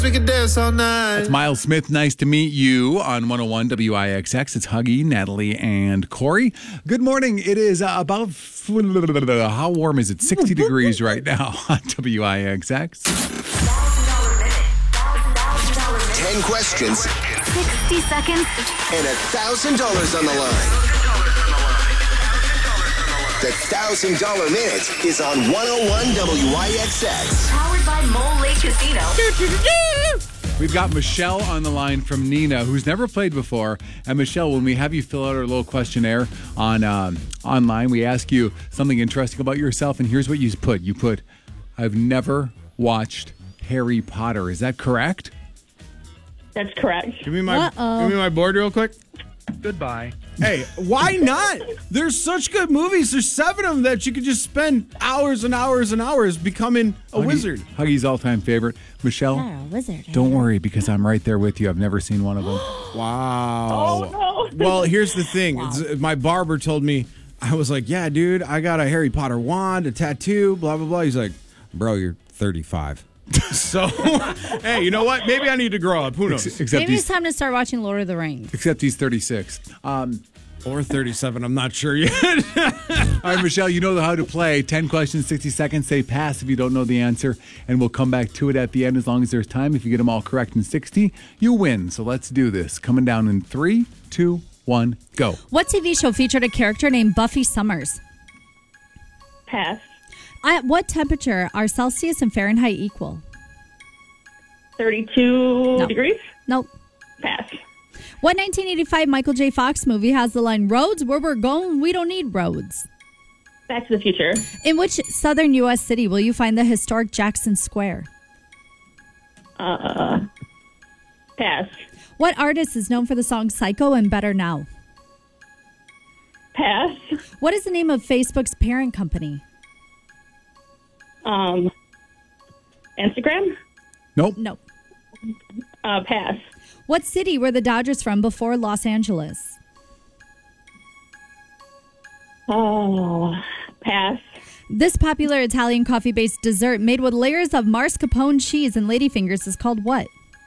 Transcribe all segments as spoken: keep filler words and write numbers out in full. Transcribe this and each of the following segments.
We can dance all night. It's Miles Smith. Nice to meet you on one oh one W I X X. It's Huggy, Natalie, and Corey. Good morning. It is uh, about, how warm is it? sixty degrees right now on W I X X. ten questions, sixty seconds, and one thousand dollars on the line. The one thousand dollars Minute is on one oh one W I X X. Powered by Mole Lake Casino. We've got Michelle on the line from Neenah, who's never played before. And Michelle, when we have you fill out our little questionnaire on um, online, we ask you something interesting about yourself. And here's what you put. You put, I've never watched Harry Potter. Is that correct? That's correct. Give me my Uh-oh. give me my board real quick. Goodbye. Hey, why not? There's such good movies. There's seven of them that you could just spend hours and hours and hours becoming a Huggy, wizard. Huggy's all-time favorite. Michelle, Yeah, a wizard. don't worry because I'm right there with you. I've never seen one of them. Wow. Oh, no. Well, here's the thing. It's- My barber told me, I was like, yeah, dude, I got a Harry Potter wand, a tattoo, blah, blah, blah. He's like, bro, you're thirty-five. So, hey, you know what? Maybe I need to grow up. Who knows? Except Maybe he's, it's time to start watching Lord of the Rings. except he's thirty-six. Um, Or thirty-seven. I'm not sure yet. All right, Michelle, you know how to play. ten questions, sixty seconds. Say pass if you don't know the answer, and we'll come back to it at the end as long as there's time. If you get them all correct in sixty, you win. So let's do this. Coming down in three, two, one, go. What T V show featured a character named Buffy Summers? Pass. At what temperature are Celsius and Fahrenheit equal? thirty-two No. degrees? Nope. Pass. What nineteen eighty-five Michael J. Fox movie has the line, "Roads, where we're going, we don't need roads"? Back to the Future. In which southern U S city will you find the historic Jackson Square? Uh, pass. What artist is known for the song Psycho and Better Now? Pass. What is the name of Facebook's parent company? Um, Instagram? Nope. No. Uh, pass. What city were the Dodgers from before Los Angeles? Oh, pass. This popular Italian coffee-based dessert made with layers of mascarpone cheese and ladyfingers is called what?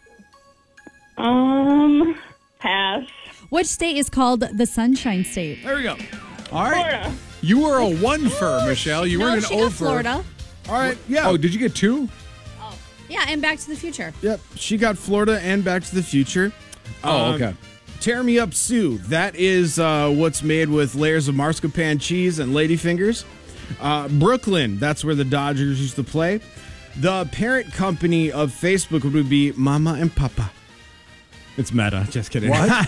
Um, pass. Which state is called the Sunshine State? There we go. All right. Florida. You were a one for, Michelle. You no, weren't she an got over. Florida. All right. Yeah. Oh, did you get two? Yeah, and Back to the Future. Yep. She got Florida and Back to the Future. Oh, Um, okay. Tear Me Up Sue. That is uh, what's made with layers of mascarpone cheese and ladyfingers. Uh, Brooklyn. That's where the Dodgers used to play. The parent company of Facebook would be Mama and Papa. It's meta. Just kidding. What?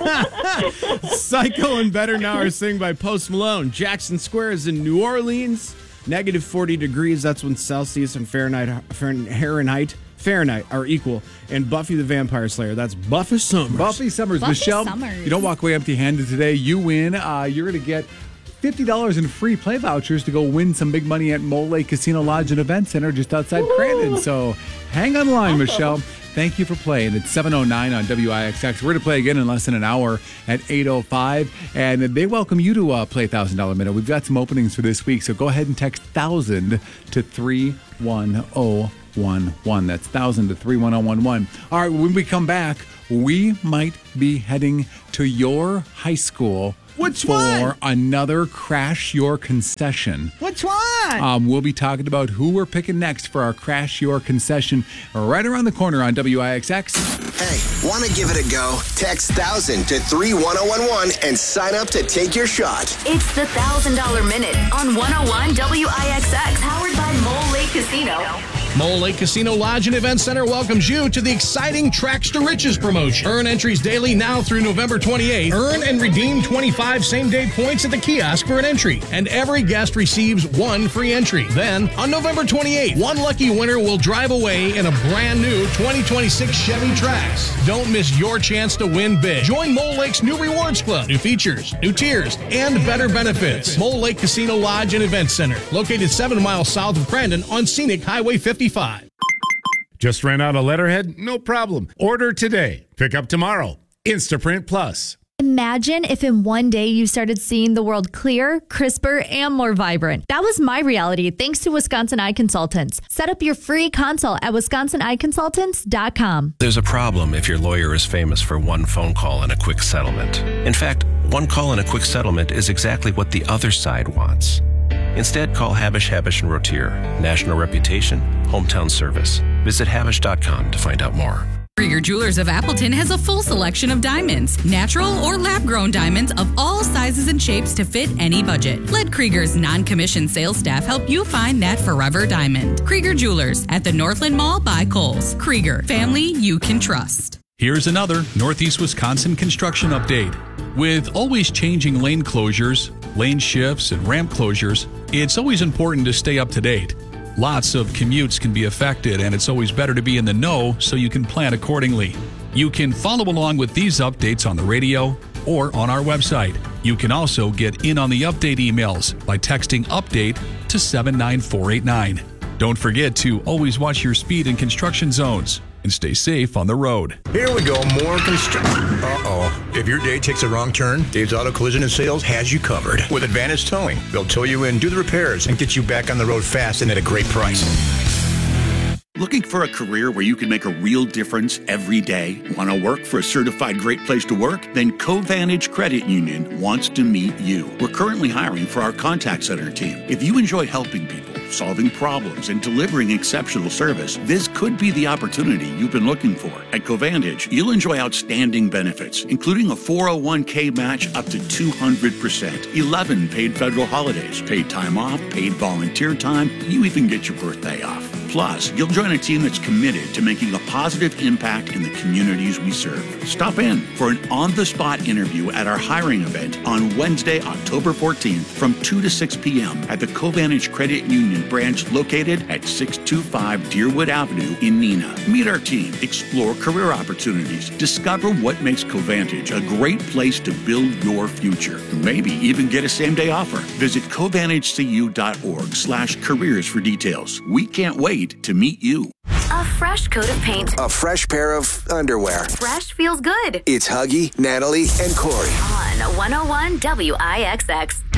Psycho and Better Now are sung by Post Malone. Jackson Square is in New Orleans. Negative forty degrees. That's when Celsius and Fahrenheit, Fahrenheit, Fahrenheit are equal. And Buffy the Vampire Slayer. That's Buffy Summers. Buffy Summers. Buffy Michelle, Summers. you don't walk away empty-handed today. You win. Uh, you're going to get fifty dollars in free play vouchers to go win some big money at Mole Lake Casino Lodge and Event Center just outside Crandon. So hang on the line, Michelle. Thank you for playing. It's seven oh nine on W I X X. We're going to play again in less than an hour at eight oh five. And they welcome you to uh, play one thousand dollars Minute. We've got some openings for this week. So go ahead and text one thousand to three one oh one one. That's one thousand to three one oh one one. All right, when we come back, we might be heading to your high school Which for one? another Crash Your Concession. Which one? Um, we'll be talking about who we're picking next for our Crash Your Concession right around the corner on W I X X. Hey, want to give it a go? Text one thousand to three one oh one one and sign up to take your shot. It's the one thousand dollars Minute on one oh one W I X X. Powered by Mole Lake Casino. Mole Lake Casino Lodge and Event Center welcomes you to the exciting Tracks to Riches promotion. Earn entries daily now through November twenty-eighth. Earn and redeem twenty-five same-day points at the kiosk for an entry, and every guest receives one free entry. Then, on November twenty-eighth, one lucky winner will drive away in a brand new twenty twenty-six Chevy Trax. Don't miss your chance to win big. Join Mole Lake's new Rewards Club, new features, new tiers, and better benefits. Mole Lake Casino Lodge and Event Center, located seven miles south of Crandon on Scenic Highway fifty-five. Just ran out of letterhead? No problem. Order today. Pick up tomorrow. Instaprint Plus. Imagine if in one day you started seeing the world clearer, crisper, and more vibrant. That was my reality thanks to Wisconsin Eye Consultants. Set up your free consult at wisconsin eye consultants dot com. There's a problem if your lawyer is famous for one phone call and a quick settlement. In fact, one call and a quick settlement is exactly what the other side wants. Instead, call Habish, Habish and Rotier. National reputation, hometown service. Visit habish dot com to find out more. Krieger Jewelers of Appleton has a full selection of diamonds, natural or lab-grown diamonds of all sizes and shapes to fit any budget. Let Krieger's non-commissioned sales staff help you find that forever diamond. Krieger Jewelers at the Northland Mall by Kohl's. Krieger, family you can trust. Here's another Northeast Wisconsin construction update. With always changing lane closures, lane shifts, and ramp closures, it's always important to stay up to date. Lots of commutes can be affected, and it's always better to be in the know so you can plan accordingly. You can follow along with these updates on the radio or on our website. You can also get in on the update emails by texting UPDATE to seven nine four eight nine. Don't forget to always watch your speed in construction zones and stay safe on the road. Here we go, more construction. Uh-oh. If your day takes a wrong turn, Dave's Auto Collision and Sales has you covered. With Advantage Towing, they'll tow you in, do the repairs, and get you back on the road fast and at a great price. Looking for a career where you can make a real difference every day? Want to work for a certified great place to work? Then Covantage Credit Union wants to meet you. We're currently hiring for our contact center team. If you enjoy helping people, solving problems, and delivering exceptional service, this could be the opportunity you've been looking for. At Covantage, you'll enjoy outstanding benefits, including a four oh one k match up to two hundred percent, eleven paid federal holidays, paid time off, paid volunteer time, you even get your birthday off. Plus, you'll join a team that's committed to making a positive impact in the communities we serve. Stop in for an on-the-spot interview at our hiring event on Wednesday, October fourteenth from two to six p.m. at the Covantage Credit Union branch located at six two five Deerwood Avenue in Neenah. Meet our team, explore career opportunities, discover what makes Covantage a great place to build your future, and maybe even get a same-day offer. Visit covantagecu.org slash careers for details. We can't wait to meet you. A fresh coat of paint. A fresh pair of underwear. Fresh feels good. It's Huggy, Natalie, and Corey. On one oh one W I X X.